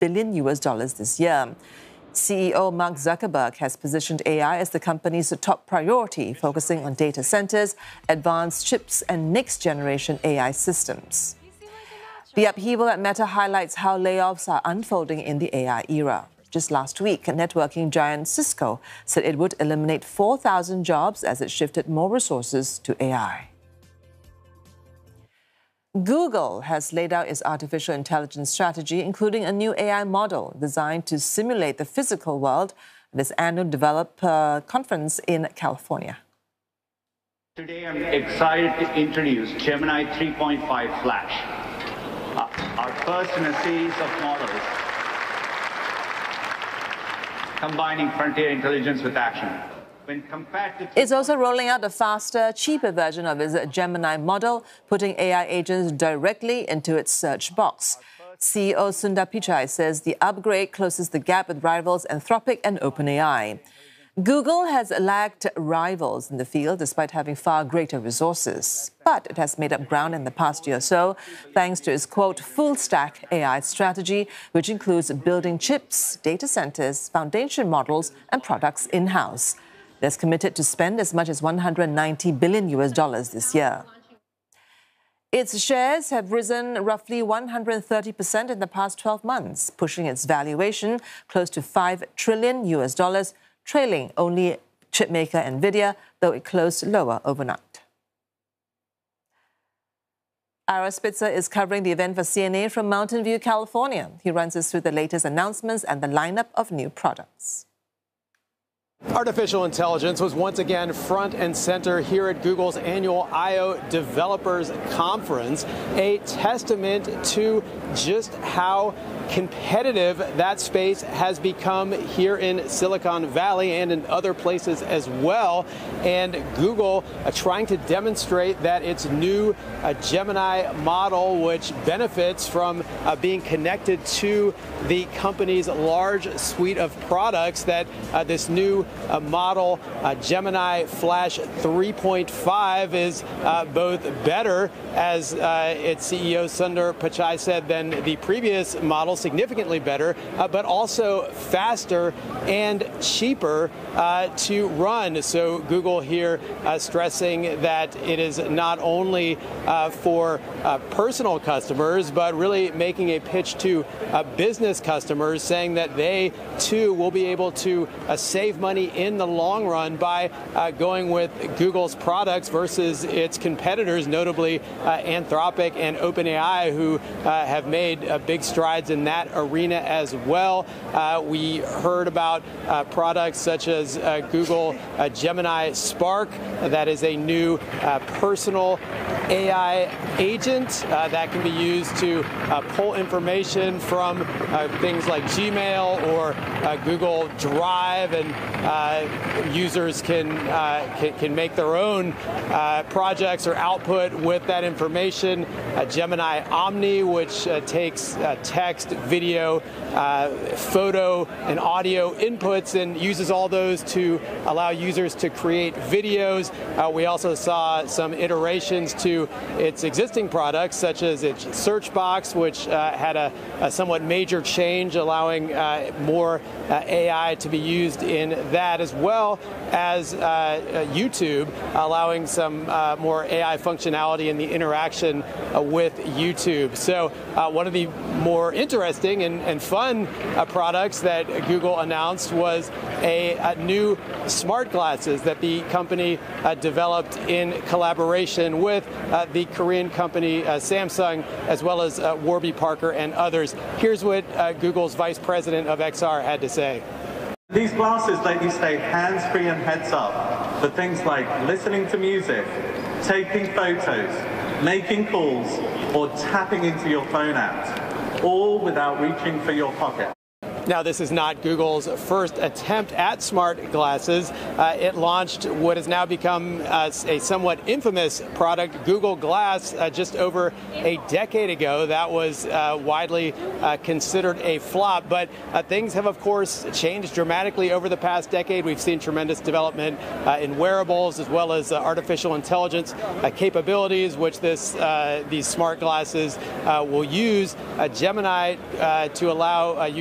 billion this year. CEO Mark Zuckerberg has positioned AI as the company's top priority, focusing on data centers, advanced chips, and next-generation AI systems. The upheaval at Meta highlights how layoffs are unfolding in the AI era. Just last week, networking giant Cisco said it would eliminate 4,000 jobs as it shifted more resources to AI. Google has laid out its artificial intelligence strategy, including a new AI model designed to simulate the physical world at its annual developer conference in California. Today, I'm excited to introduce Gemini 3.5 Flash, our first in a series of models combining frontier intelligence with action. It's also rolling out a faster, cheaper version of its Gemini model, putting AI agents directly into its search box. CEO Sundar Pichai says the upgrade closes the gap with rivals Anthropic and OpenAI. Google has lagged rivals in the field despite having far greater resources. But it has made up ground in the past year or so, thanks to its, quote, full-stack AI strategy, which includes building chips, data centers, foundation models, and products in-house. It has committed to spend as much as $190 billion this year. Its shares have risen roughly 130% in the past 12 months, pushing its valuation close to $5 trillion, trailing only chipmaker Nvidia, though it closed lower overnight. Ara Spitzer is covering the event for CNA from Mountain View, California. He runs us through the latest announcements and the lineup of new products. Artificial intelligence was once again front and center here at Google's annual I/O Developers Conference, a testament to just how competitive that space has become here in Silicon Valley and in other places as well. And Google trying to demonstrate that its new Gemini model, which benefits from being connected to the company's large suite of products, that this new model, Gemini Flash 3.5, is both better, as its CEO Sundar Pichai said, than the previous model, significantly better, but also faster and cheaper to run. So Google here stressing that it is not only for personal customers, but really making a pitch to business customers, saying that they too will be able to save money in the long run by going with Google's products versus its competitors, notably Anthropic and OpenAI, who have made big strides in that arena as well. We heard about products such as Google Gemini Spark. That is a new personal AI agent that can be used to pull information from things like Gmail or Google Drive, and users can make their own projects or output with that information. Gemini Omni, which takes text, video, photo, and audio inputs and uses all those to allow users to create videos. We also saw some iterations to its existing products, such as its search box, which had a somewhat major change, allowing more AI to be used in that, as well as YouTube, allowing some more AI functionality in the interaction with YouTube. So one of the more interesting and fun products that Google announced was a new smart glasses that the company developed in collaboration with the Korean company Samsung, as well as Warby Parker and others. Here's what Google's vice president of XR had to say. These glasses let you stay hands-free and heads up for things like listening to music, taking photos, making calls, or tapping into your phone apps, all without reaching for your pocket. Now, this is not Google's first attempt at smart glasses. It launched what has now become a somewhat infamous product, Google Glass, just over a decade ago. That was widely considered a flop. But things have, of course, changed dramatically over the past decade. We've seen tremendous development in wearables as well as artificial intelligence capabilities, which these smart glasses will use. Gemini to allow